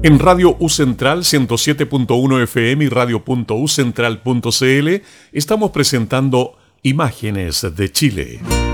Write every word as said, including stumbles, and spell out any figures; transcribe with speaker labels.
Speaker 1: En Radio U Central ciento siete punto uno F M y radio punto u central punto c l estamos presentando Imágenes de Chile.